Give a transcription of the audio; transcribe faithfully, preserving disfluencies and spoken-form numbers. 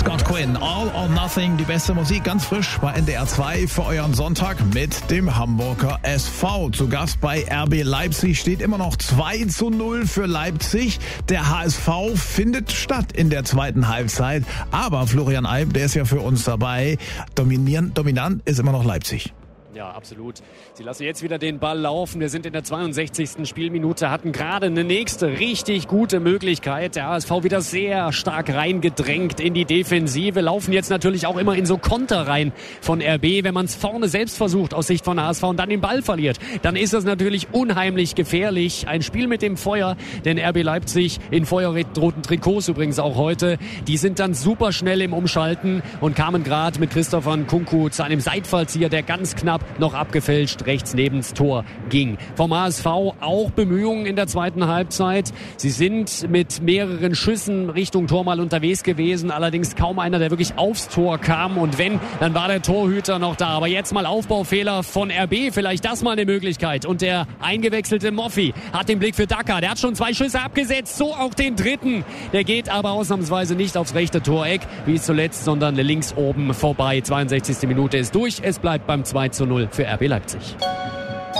Scott Quinn, All or Nothing, die beste Musik, ganz frisch bei N D R zwei für euren Sonntag mit dem Hamburger S V. Zu Gast bei R B Leipzig, steht immer noch zwei zu null für Leipzig. Der H S V findet statt in der zweiten Halbzeit, aber Florian Alb, der ist ja für uns dabei, dominierend, dominant ist immer noch Leipzig. Ja, absolut. Sie lassen jetzt wieder den Ball laufen. Wir sind in der zweiundsechzigsten Spielminute, hatten gerade eine nächste richtig gute Möglichkeit. Der H S V wieder sehr stark reingedrängt in die Defensive. Laufen jetzt natürlich auch immer in so Konter rein von R B. Wenn man es vorne selbst versucht aus Sicht von H S V und dann den Ball verliert, dann ist das natürlich unheimlich gefährlich. Ein Spiel mit dem Feuer, denn R B Leipzig in feuerroten Trikots übrigens auch heute. Die sind dann super schnell im Umschalten und kamen gerade mit Christopher Nkunku zu einem Seitfallzieher, der ganz knapp noch abgefälscht rechts neben das Tor ging. Vom H S V auch Bemühungen in der zweiten Halbzeit. Sie sind mit mehreren Schüssen Richtung Tor mal unterwegs gewesen, allerdings kaum einer, der wirklich aufs Tor kam, und wenn, dann war der Torhüter noch da. Aber jetzt mal Aufbaufehler von R B, vielleicht das mal eine Möglichkeit. Und der eingewechselte Moffi hat den Blick für Daka, der hat schon zwei Schüsse abgesetzt, so auch den dritten. Der geht aber ausnahmsweise nicht aufs rechte Toreck, wie zuletzt, sondern links oben vorbei. zweiundsechzigste Minute ist durch, es bleibt beim zwei zu null für R B Leipzig.